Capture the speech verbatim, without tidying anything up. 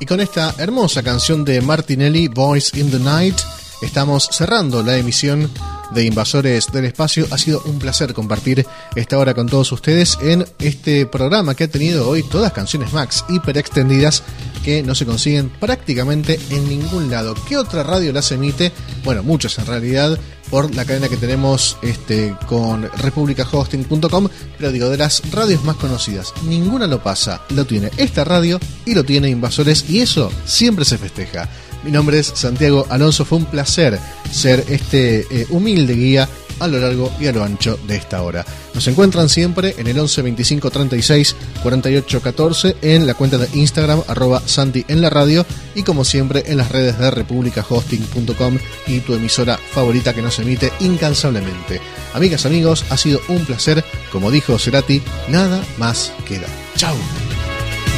Y con esta hermosa canción de Martinelli, Voice in the Night, estamos cerrando la emisión de Invasores del Espacio. Ha sido un placer compartir esta hora con todos ustedes en este programa que ha tenido hoy todas canciones Max hiper extendidas que no se consiguen prácticamente en ningún lado. ¿Qué otra radio las emite? Bueno, muchas en realidad, por la cadena que tenemos este, con republica hosting punto com, pero digo, de las radios más conocidas, ninguna lo pasa. Lo tiene esta radio y lo tiene Invasores, y eso siempre se festeja. Mi nombre es Santiago Alonso, fue un placer ser este eh, humilde guía a lo largo y a lo ancho de esta hora. Nos encuentran siempre en el once veinticinco treinta y seis cuarenta y ocho catorce, en la cuenta de Instagram arroba Santi en la radio, y como siempre en las redes de republica hosting punto com y tu emisora favorita que nos emite incansablemente. Amigas, amigos, ha sido un placer. Como dijo Cerati, nada más queda. Chau.